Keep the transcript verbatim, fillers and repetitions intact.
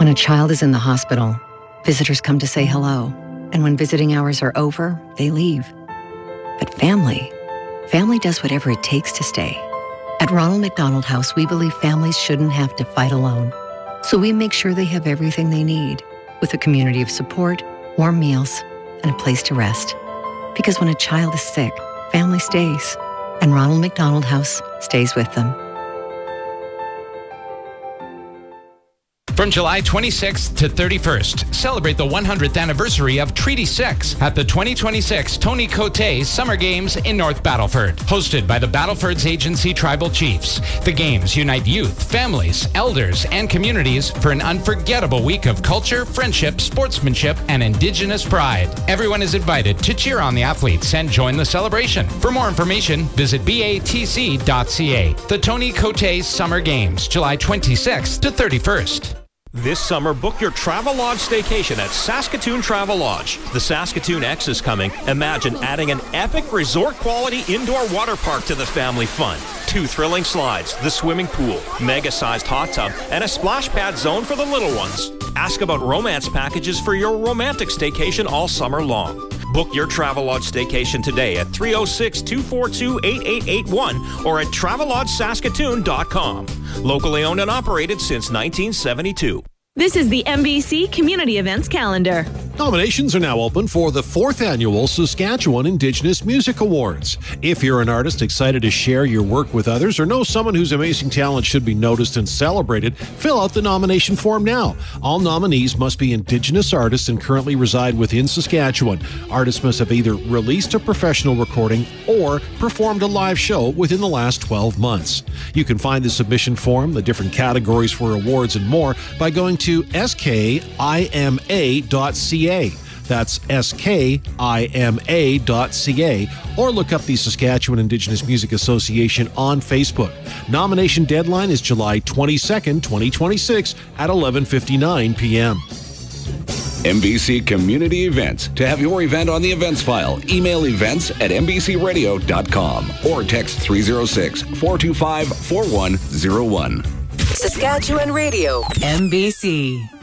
When a child is in the hospital, visitors come to say hello, and when visiting hours are over, they leave. But family, family does whatever it takes to stay. At Ronald McDonald House, we believe families shouldn't have to fight alone. So we make sure they have everything they need, with a community of support, warm meals, and a place to rest. Because when a child is sick, family stays, and Ronald McDonald House stays with them. From July twenty-sixth to thirty-first, celebrate the one hundredth anniversary of Treaty six at the twenty twenty-six Tony Cote Summer Games in North Battleford. Hosted by the Battleford's Agency Tribal Chiefs, the games unite youth, families, elders, and communities for an unforgettable week of culture, friendship, sportsmanship, and Indigenous pride. Everyone is invited to cheer on the athletes and join the celebration. For more information, visit B A T C dot C A. The Tony Cote Summer Games, July twenty-sixth to thirty-first. This summer, book your Travelodge staycation at Saskatoon Travelodge. The Saskatoon X is coming. Imagine adding an epic resort-quality indoor water park to the family fun. Two thrilling slides, the swimming pool, mega-sized hot tub, and a splash pad zone for the little ones. Ask about romance packages for your romantic staycation all summer long. Book your Travelodge staycation today at three oh six, two four two, eight eight eight one or at travelodge saskatoon dot com. Locally owned and operated since nineteen seventy-two. This is the M B C Community Events Calendar. Nominations are now open for the fourth annual Saskatchewan Indigenous Music Awards. If you're an artist excited to share your work with others or know someone whose amazing talent should be noticed and celebrated, fill out the nomination form now. All nominees must be Indigenous artists and currently reside within Saskatchewan. Artists must have either released a professional recording or performed a live show within the last twelve months. You can find the submission form, the different categories for awards, and more by going to S K I M A dot C A. That's S K I M A dot C A, or look up the Saskatchewan Indigenous Music Association on Facebook. Nomination deadline is July twenty-second, twenty twenty-six at eleven fifty-nine p.m. M B C Community Events. To have your event on the events file, email events at m b c radio dot com or text three oh six, four two five, four one oh one. Saskatchewan Radio, M B C.